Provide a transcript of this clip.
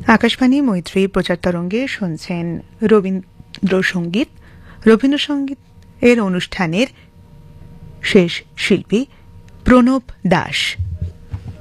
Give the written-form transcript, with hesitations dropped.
আকাশবাণী মৈত্রী প্রচার তরঙ্গে শুনছেন রবীন্দ্রসঙ্গীত। রবীন্দ্রসঙ্গীত এর অনুষ্ঠানের শেষ শিল্পী প্রণব দাস।